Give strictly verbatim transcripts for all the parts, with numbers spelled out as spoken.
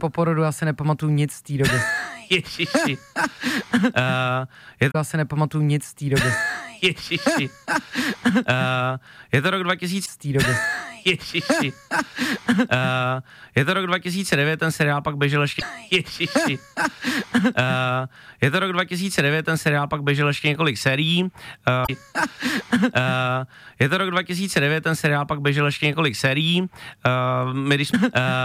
Po porodu asi nepamatuju nic z té doby. Ježiši. uh, je to asi nepamatuju nic z té doby. Ježiši. Uh, je to rok dva tisíce Z té doby. Ježiši. Uh, je to rok dva tisíce devět, ten seriál pak běžel ještě... Ježiši. Uh, je to rok dva tisíce devět, ten seriál pak běžel ještě několik sérií. Uh, uh, je to rok dva tisíce devět, ten seriál pak běžel ještě několik sérií. Uh, my, když, uh,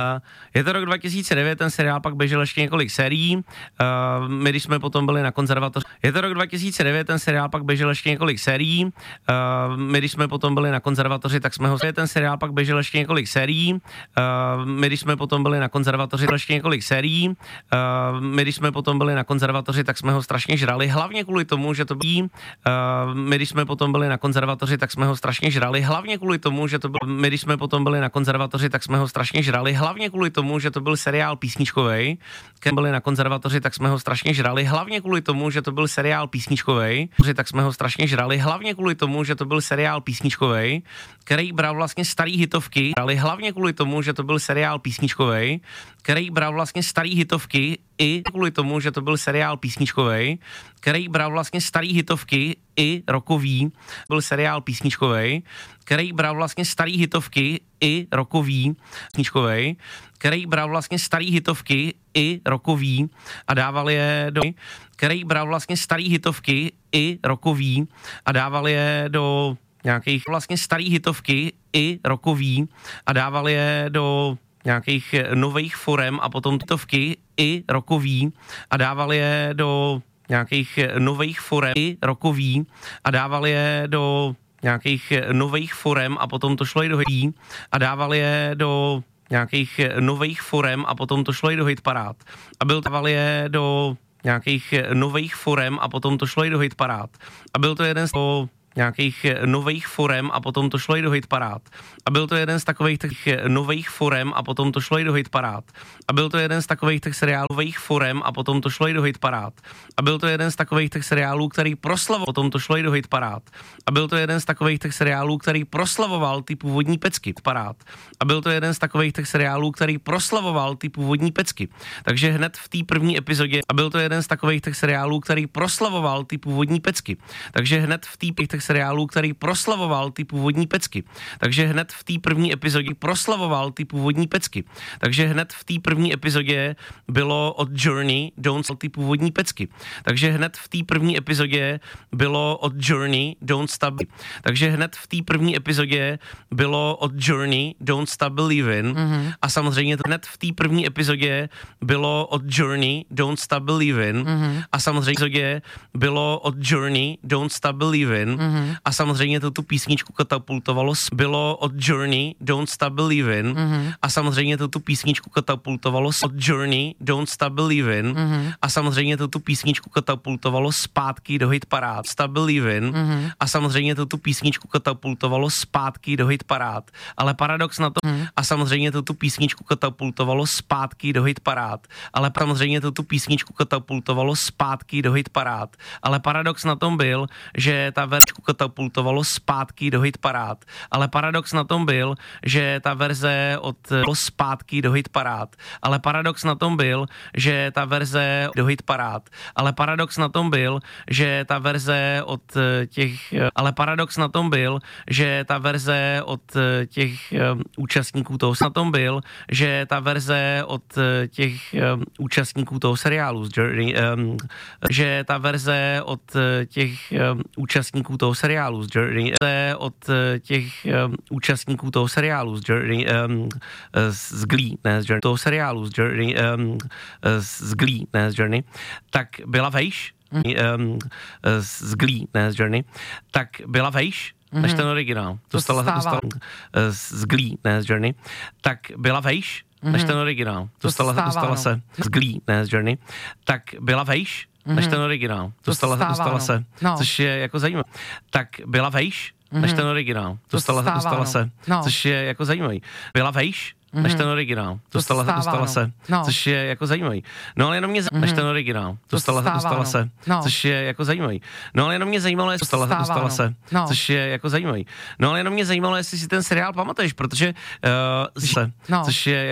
je to rok dva tisíce devět, ten seriál pak běžel ještě několik sérií. Uh, my, když jsme potom byli na konzervatoři... Je to rok dva tisíce devět, ten seriál pak běžel ještě několik sérií. Uh, my, když jsme potom byli na konzervatoři, tak jsme ho... Ten seriál pak běžel ještě několik sérií. Uh, my, když jsme potom byli na konzervatoři, ještě několik sérií. Uh, my, když jsme potom byli na konzervatoři, tak jsme ho strašně žrali, hlavně kvůli tomu, že to byl... Uh, my, když jsme potom byli na konzervatoři, tak jsme ho strašně žrali, hlavně kvůli tomu, že to byl... My, když jsme potom byli na konzervatoři, tak jsme ho strašně žrali, hlavně kvůli tomu, že to byl seriál písničkovej. Když byli na konzervatoři, tak jsme ho strašně žrali, hlavně kvůli tomu, že to byl seriál písničkovej. Tak jsme ho strašně žrali, hlavně kvůli tomu, že to byl seriál písničkovej, který bral vlastně starý hitovky, brali hlavně kvůli tomu, že to byl seriál písničkovej, který bral vlastně starý hitovky i kvůli tomu, že to byl seriál písničkovej, který bral vlastně starý hitovky i rokový, byl seriál písničkovej, který bral vlastně starý hitovky i rokový, písničkovej, který bral vlastně starý hitovky i rokový a dával je do, který bral vlastně starý hitovky i rokový a dával je do nějakých vlastně starý hitovky i rokový a dával je do nějakých nových forem a potom hitovky i rokový a dával je do nějakých nových forem i rokový a dával je do nějakých nových forem a potom to šlo i do hití a dával je do nějakých nových forem a potom to šlo i do hitparád. A byl dával je do nějakých nových forem a potom to šlo i do hitparád. A byl to jeden z nějakých nových forem a potom to šlo i do hitparád. A byl to jeden z takových těch nových forem a potom to šlo i do hitparád. A byl to jeden z takových těch seriálových forem a potom to šlo i do hitparád. A byl to jeden z takových těch seriálů, který proslavoval, potom to šlo i do hitparád. A byl to jeden z takových těch seriálů, který proslavoval ty původní pecky, parád. A byl to jeden z takových těch seriálů, který proslavoval ty původní pecky. Takže hned v té první epizodě a byl to jeden z takových těch seriálů, který proslavoval ty původní pecky. Takže hned v té těch seriálů, který proslavoval ty původní pecky. Takže hned v té první epizodě proslavoval ty původní pecky. Takže hned v té první epizodě bylo od Journey Don't Stop ty původní pecky. Takže hned v té první epizodě bylo od Journey Don't Stop. Takže hned v té první epizodě bylo od Journey Don't Stop Believin'. Mm-hmm. A samozřejmě to hned v té první epizodě bylo od Journey Don't Stop Believin'. Mm-hmm. A samozřejmě bylo od Journey Don't Stop Believin'. Mm-hmm. A samozřejmě to tu písničku katapultovalo, bylo od Journey Don't Stop Believin'. Mm-hmm. A samozřejmě to tu písničku katapultovalo od Journey Don't Stop Believin'. Mm-hmm. A samozřejmě to tu písničku katapultovalo zpátky do hitparád Stop Believin'. Mm-hmm. A samozřejmě to tu písničku katapultovalo zpátky do hitparád. Ale paradox na to, mm-hmm. a samozřejmě to tu písničku katapultovalo zpátky do hitparád. Ale samozřejmě to tu písničku katapultovalo zpátky do hitparád. Ale paradox na tom byl, že ta verze katapultovalo zpátky do hitparád. Ale paradox na tom byl, že ta verze od zpátky do hitparád. Ale paradox na tom byl, že ta verze do hitparád. Ale paradox na tom byl, že ta verze od těch ale paradox na tom byl, že ta verze od těch um, účastníků toho na tom byl, že ta verze od těch um, účastníků toho seriálu z Journey, um, že ta verze od těch um, účastníků toho seriálu z Journey, od těch um, účastníků toho seriálu z Journey, um, z Glee, ne z Journey, toho seriálu z Journey, um, z Glee, ne z Journey, tak byla vejš, um, z Glee, ne z Journey, tak byla vejš, mm-hmm. než ten originál. Dostala, dostala z Glee, ne z Journey, tak byla vejš, mm-hmm. než ten originál. Dostala, stává, dostala no. se z Glee, ne z Journey, tak byla vejš, mm-hmm. než ten originál. Dostala, stává, dostala no. se, no. což je jako zajímavé. Tak byla vejš, mm-hmm. než ten originál. Dostala, stává, dostala no. se, no. což je jako zajímavý. Byla vejš, mm-hmm. než ten originál. Dostala, stává, dostala no. se, no. což je jako zajímavý. No ale jenom mě zajímalo, mm-hmm. než ten originál. Dostala, stává, dostala no. se, no. což je jako zajímavý. No ale jenom mě zajímalo, jestli dostala, stává, dostala no. se, no. což je jako zajímavý. No ale jenom mě zajímalo, jestli si ten seriál pamatuješ, protože uh, se, no. což je